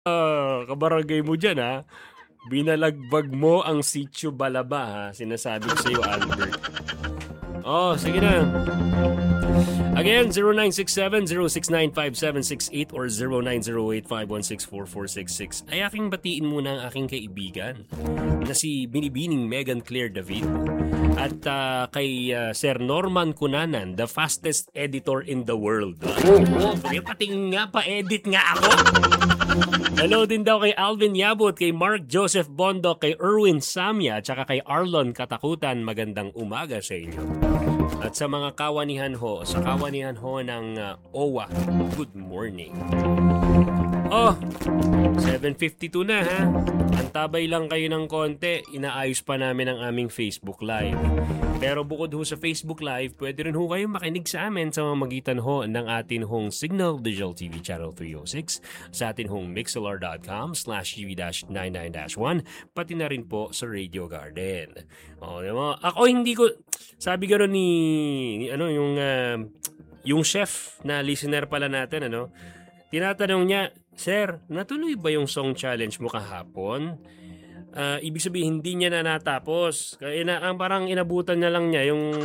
kabarangay mo dyan, ha? Binalagbag mo ang Sitio Balaba, ha? Sinasabi ko sa'yo, Albert. Oh, sige na. Again, 0967-069-5768 or 0908-516-4466. Ay aking batiin muna ang aking kaibigan na si Binibining Megan Claire David at kay Sir Norman Cunanan, the fastest editor in the world. Pati nga pa-edit nga ako. Hello din daw kay Alvin Yabut, kay Mark Joseph Bondo, kay Erwin Samya, at saka kay Arlon Katakutan. Magandang umaga sa inyo. At sa mga kawanihan ho, sa kawanihan ho ng OWA, good morning. Oh, 7:52 na, ha? Antabay lang kayo ng konti, inaayos pa namin ang aming Facebook Live. Pero bukod ho sa Facebook Live, pwede rin ho kayo makinig sa amin sa mamagitan ho ng atin hong Signal Digital TV Channel 306, sa atin hong mixlr.com/gv-99-1, pati na rin po sa Radio Garden. Oh, diba? Ako hindi ko, sabi gano'n ni yung chef na listener pala natin, tinatanong niya, Sir, natuloy ba yung song challenge mo kahapon? Ibig sabihin, hindi niya na natapos. Kaya parang inabutan na lang niya yung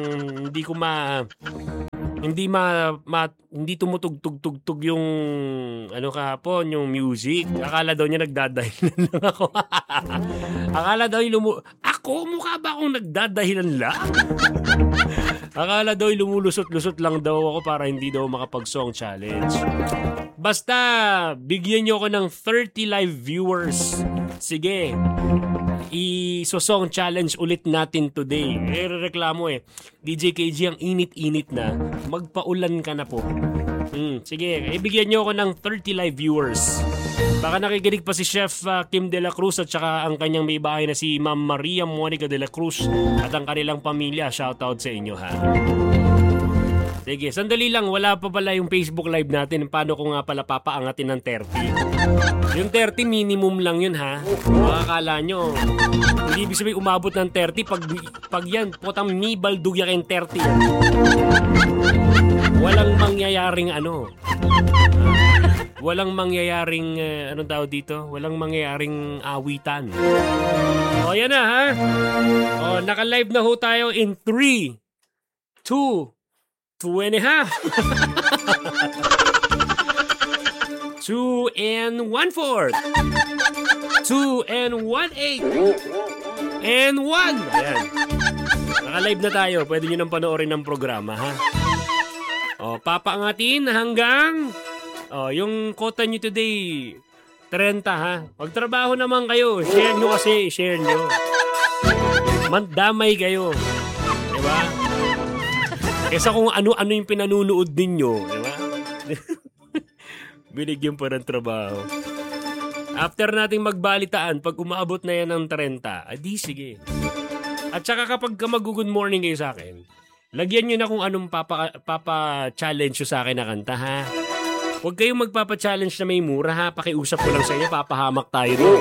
hindi tumutugtog yung kahapon, yung music. Akala daw niya nagdadahilan lang ako. Akala daw mukha ba akong nagdadahilan lang? Akala daw lumulusot-lusot lang daw ako para hindi daw makapag-song challenge. Basta, bigyan niyo ako ng 30 live viewers. Sige, i-song challenge ulit natin today. Reklamo DJ KG, ang init-init na. Magpaulan ka na po. Sige, ibigyan niyo ako ng 30 live viewers. Baka nakikinig pa si Chef Kim De La Cruz at saka ang kanyang may bahay na si Ma'am Maria Monica De La Cruz at ang kanilang pamilya. Shoutout sa inyo, ha? Sige, sandali lang. Wala pa pala yung Facebook Live natin. Paano ko nga pala papaangatin ng 30? Yung 30 minimum lang yun, ha? Makakala nyo. Hindi ibig sabihin umabot ng 30. Pag yan, potang mibaldugya kayong 30. Walang mangyayaring walang mangyayaring anong tawag dito? Walang mangyayaring awitan. O, yan na, ha? O, naka-live na ho tayo in 3, 2, 2.5. 2 and 1/4. 2 and 1/8. And 1. Ayan. Naka-live na tayo. Pwede nyo nang panoorin ng programa, ha? O, papaangatin hanggang yung quota nyo today 30, ha? Magtrabaho naman kayo. Share nyo kasi. Share nyo. Mandamay kayo. Diba? Kesa kung ano-ano yung pinanunood ninyo, di ba? Binigyan pa ng trabaho. After nating magbalitaan, pag umaabot na yan ng 30, adi sige. At saka kapag mag-good morning kayo sa akin, lagyan nyo na kung anong papa-challenge nyo sa akin na kanta, ha? Huwag kayong magpapa-challenge na may mura, ha? Pakiusap ko lang sa inyo, papahamak tayo doon.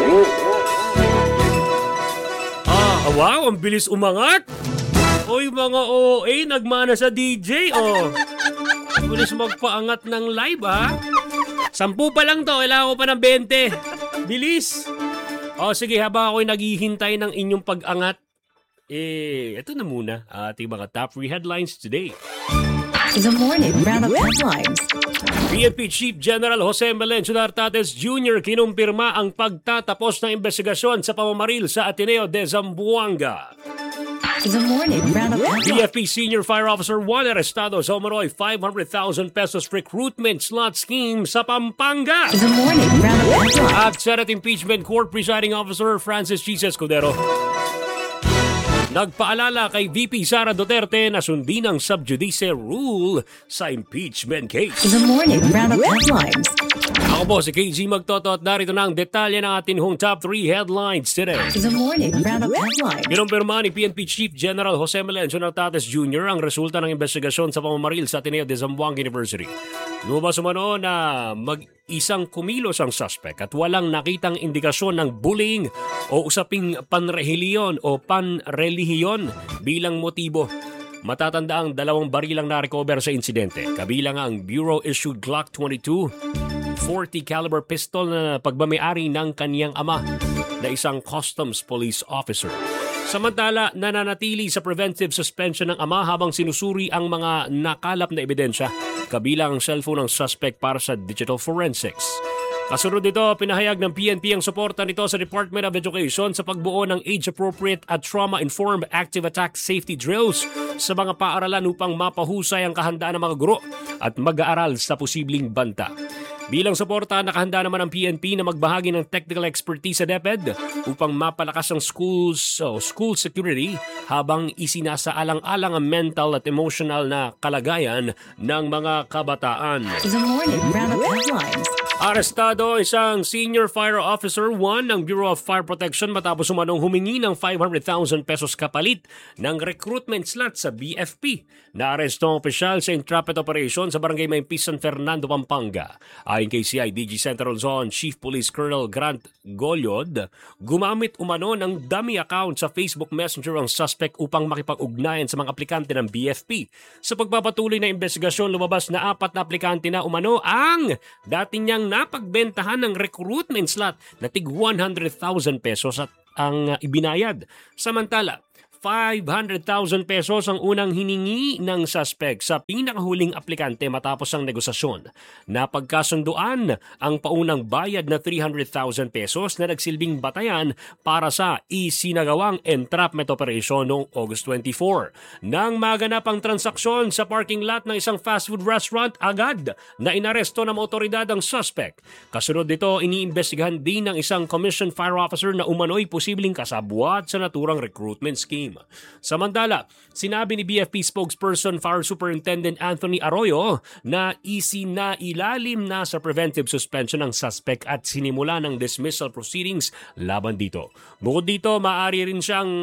Wow, ang bilis umangat! Oy, mga OA, nagmana sa DJ, Bilis magpaangat ng live, ha? 10 pa lang to, kailangan ko pa ng 20. Bilis! Sige, habang ako'y naghihintay ng inyong pag-angat, ito na muna ating mga top 3 headlines today. The morning roundup headlines. PNP Chief General Jose Melencio Nartates Jr. kinumpirma ang pagtatapos ng investigasyon sa pamamaril sa Ateneo de Zamboanga. The morning roundup headlines. PFP Senior Fire Officer 1 arestado sa Umaroy 500,000 pesos recruitment slot scheme sa Pampanga. The morning roundup headlines. At Senate Impeachment Court Presiding Officer Francis G. Escudero nagpaalala kay VP Sara Duterte na sundin ang sub judice rule sa impeachment case. The morning roundup headlines. Ako po si KG Magtoto at narito na ang detalye ng ating hong top 3 headlines today. The morning roundup headlines. Kinumpirma ni PNP Chief General Jose Melencio Nartates Jr. ang resulta ng investigasyon sa pamamaril sa Ateneo de Zamboanga University. Lumabas umano na mag-isang kumilos ang suspect at walang nakitang indikasyon ng bullying o usaping panrelihiyon o panrelihiyon bilang motibo. Matatanda ang 2 barilang na-recover sa insidente, kabilang ang Bureau-issued Glock 22, .40 caliber pistol na pagmamayari ng kaniyang ama na isang customs police officer. Samantala, nananatili sa preventive suspension ng ama habang sinusuri ang mga nakalap na ebidensya, kabilang ang cellphone ng suspect para sa digital forensics. Kasunod nito, pinahayag ng PNP ang suporta nito sa Department of Education sa pagbuo ng age-appropriate at trauma-informed active attack safety drills sa mga paaralan upang mapahusay ang kahandaan ng mga guro at mag-aaral sa posibleng banta. Bilang suporta, nakahanda naman ang PNP na magbahagi ng technical expertise sa DepEd upang mapalakas ang school security habang isinasaalang-alang ang mental at emotional na kalagayan ng mga kabataan. The morning roundup headlines. Arestado isang senior fire officer 1 ng Bureau of Fire Protection matapos umanong humingi ng 500,000 pesos kapalit ng recruitment slot sa BFP. Naaresto ang opisyal sa entrapment operation sa barangay Maypis, San Fernando, Pampanga. Ayon kay CIDG Central Zone Chief Police Colonel Grant Golyod, gumamit umano ng dummy account sa Facebook Messenger ang suspect upang makipag-ugnayan sa mga aplikante ng BFP. Sa pagpapatuloy na investigasyon, lumabas na 4 na aplikante na umano ang dating niyang napagbentahan ng recruitment slot na tig 100,000 pesos at ang ibinayad. Samantala, 500,000 pesos ang unang hiningi ng suspect sa pinakahuling aplikante matapos ang negosasyon. Napagkasunduan ang paunang bayad na 300,000 pesos na nagsilbing batayan para sa isinagawang entrapment operation noong August 24. Nang maganap ang transaksyon sa parking lot ng isang fast food restaurant, agad na inaresto ng otoridad ang suspect. Kasunod nito, iniimbestigahan din ng isang commissioned fire officer na umano'y posibleng kasabwat sa naturang recruitment scheme. Samantala, sinabi ni BFP spokesperson Fire Superintendent Anthony Arroyo na isinailalim na sa preventive suspension ng suspect at sinimula ng dismissal proceedings laban dito. Bukod dito, maaari rin siyang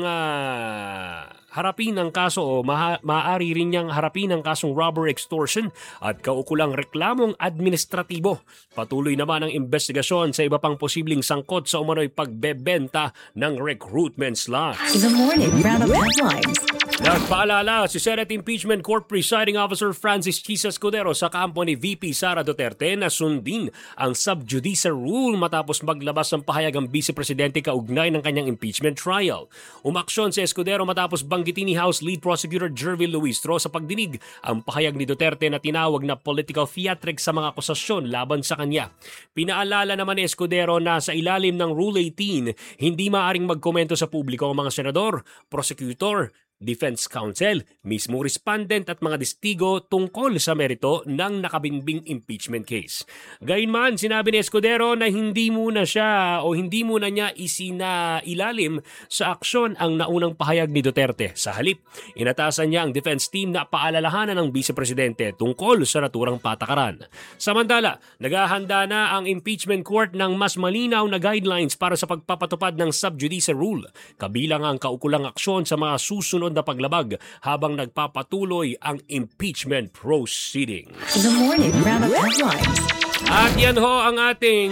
harapin ng kaso o maaari rin niyang harapin ng kasong robbery extortion at kaukulang reklamong administratibo. Patuloy naman ang investigasyon sa iba pang posibleng sangkot sa umano'y pagbebenta ng recruitment slots. The morning roundup headlines. Nagpaalala si Senate Impeachment Court Presiding Officer Francis Chisa Escudero sa kampo ni VP Sara Duterte na sundin ang sub judice rule matapos maglabas ng pahayag ang Vice Presidente kaugnay ng kanyang impeachment trial. Umaksyon si Escudero matapos banggitin ni House Lead Prosecutor Jervil Luistro sa pagdinig ang pahayag ni Duterte na tinawag na political theatrics sa mga akusasyon laban sa kanya. Pinaalala naman ni Escudero na sa ilalim ng Rule 18, hindi maaaring magkomento sa publiko ang mga senador, prosecutor, Defense Counsel, mismo respondent at mga testigo tungkol sa merito ng nakabinbing impeachment case. Gayunman, sinabi ni Escudero na hindi muna niya isinailalim sa aksyon ang naunang pahayag ni Duterte. Sa halip, inatasan niya ang defense team na paalalahanan ng Vice Presidente tungkol sa naturang patakaran. Samantala, naghahanda na ang impeachment court ng mas malinaw na guidelines para sa pagpapatupad ng sub judice rule, kabilang ang kaukulang aksyon sa mga susunod na paglabag habang nagpapatuloy ang impeachment proceedings. The morning roundup headlines. At yan ho ang ating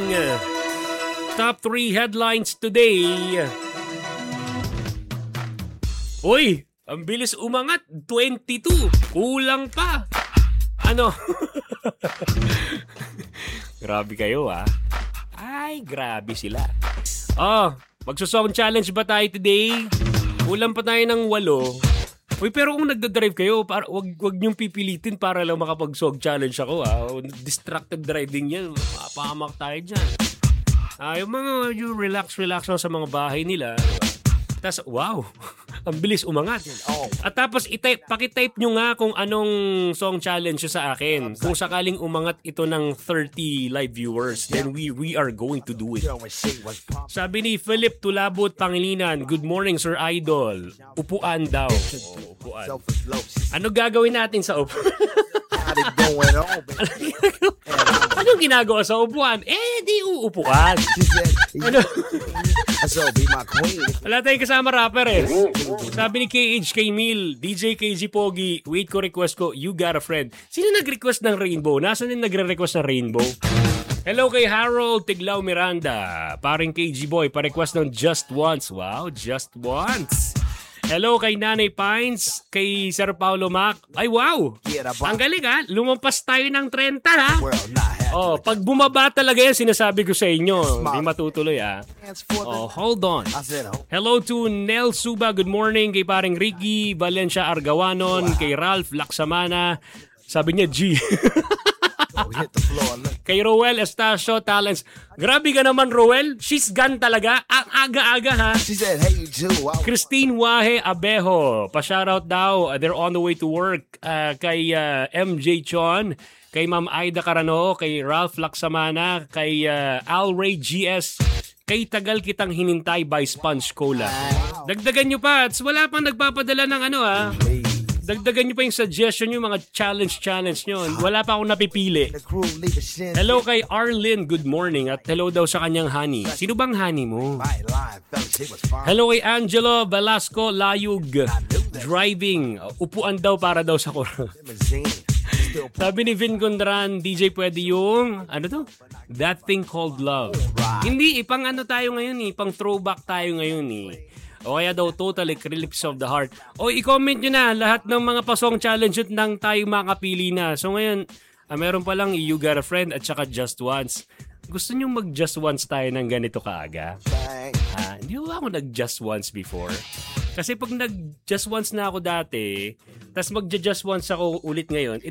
top 3 headlines today. Uy, ang bilis umangat, 22. Kulang pa. Ano? Grabe kayo Ay, grabe sila. Magsusong challenge ba tayo today? Ulam pa tayo ng 8. Uy, pero kung nagdadrive kayo, wag niyong pipilitin para lang makapag-song challenge ako. Distracted driving yan. Mapahamak tayo dyan. Yung mga relax lang sa mga bahay nila. Tapos, wow, ang bilis umangat. At tapos, pakitype nyo nga kung anong song challenge sa akin. Kung sakaling umangat ito ng 30 live viewers, then we are going to do it. Sabi ni Philip Tulabot Pangilinan, good morning, Sir Idol. Upuan daw. Upuan. Ano gagawin natin sa upuan? Anong ginagawa sa upuan? Di uupuan. Ano? Wala tayong kasama rapper Sabi ni KHK Mil, DJ KG Pogi, wait ko request ko, you got a friend. Sino nag-request ng Rainbow? Nasaan yung nagre-request ng Rainbow? Hello kay Harold Tiglao Miranda. Paring KG Boy, pa-request ng Just Once. Wow, Just Once. Hello kay Nanay Pines, kay Sir Paulo Mac. Ay wow! Ang galing ha, lumampas tayo ng 30 ha. Oh, pag bumaba talaga yan, sinasabi ko sa inyo. Hindi matutuloy ha. Oh, hold on. Hello to Nel Suba, good morning. Kay paring Ricky, Valencia Argawanon, kay Ralph Laksamana. Sabi niya G. Kay Roel Estacio Talents. Grabe ka naman, Roel. She's gone talaga. Ang aga-aga ha. She said, hey, you too. Christine Wahe Abejo. Pa-shoutout daw. They're on the way to work. Kay MJ Chon. Kay Ma'am Aida Carano. Kay Ralph Laksamana. Kay Al Ray GS. Kay Tagal Kitang Hinintay by Sponge Cola. Dagdagan nyo pa. Wala pang nagpapadala ng ano ha. Dagdagan nyo pa yung suggestion nyo, mga challenge nyo. Wala pa akong napipili. Hello kay Arlene, good morning. At hello daw sa kanyang honey. Sino bang honey mo? Hello kay Angelo Velasco Layug. Driving. Upuan daw para daw sa kura. Sabi ni Vin Gondran, DJ pwede yung, ano to? That Thing Called Love. Hindi, ipang ano tayo ngayon pang throwback tayo ngayon O kaya daw Total Eclipse of the Heart. O i-comment nyo na lahat ng mga pasong challenge nang tayo makapili na. So ngayon, meron pa lang You Got a Friend at saka Just Once. Gusto nyo mag-Just Once tayo ng ganito kaaga? Hindi ba ako nag-Just Once before? Kasi pag nag-Just Once na ako dati, tas mag-Just Once ako ulit ngayon,